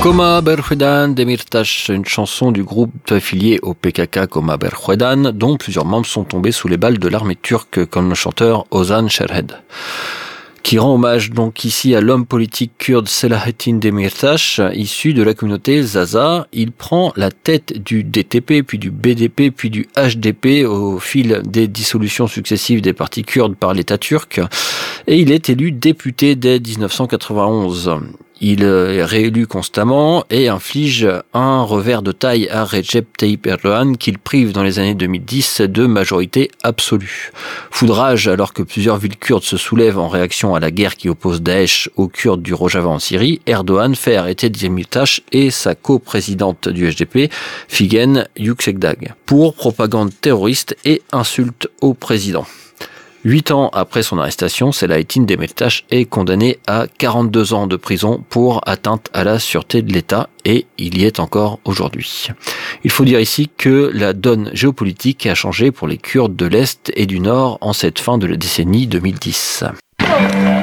Koma Berhudan Demirtas, une chanson du groupe affilié au PKK Koma Berhudan, dont plusieurs membres sont tombés sous les balles de l'armée turque, comme le chanteur Ozan Sherhed, qui rend hommage donc ici à l'homme politique kurde Selahattin Demirtas, issu de la communauté Zaza. Il prend la tête du DTP, puis du BDP, puis du HDP au fil des dissolutions successives des partis kurdes par l'État turc, et il est élu député dès 1991. Il est réélu constamment et inflige un revers de taille à Recep Tayyip Erdogan qu'il prive dans les années 2010 de majorité absolue. Foudrage alors que plusieurs villes kurdes se soulèvent en réaction à la guerre qui oppose Daesh aux Kurdes du Rojava en Syrie, Erdogan fait arrêter Demirtas et sa coprésidente du HDP, Figen Yüksekdag, pour propagande terroriste et insulte au président. 8 ans après son arrestation, Selahattin Demirtas est condamné à 42 ans de prison pour atteinte à la sûreté de l'État et il y est encore aujourd'hui. Il faut dire ici que la donne géopolitique a changé pour les Kurdes de l'Est et du Nord en cette fin de la décennie 2010.